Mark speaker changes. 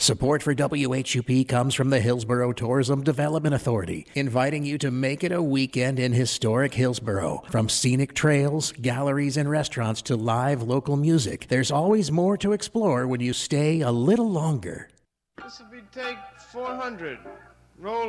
Speaker 1: Support for WHUP comes from the Hillsborough Tourism Development Authority, inviting you to make it a weekend in historic Hillsborough. From scenic trails, galleries, and restaurants to live local music, there's always more to explore when you stay a little longer.
Speaker 2: This will be take 400. Roll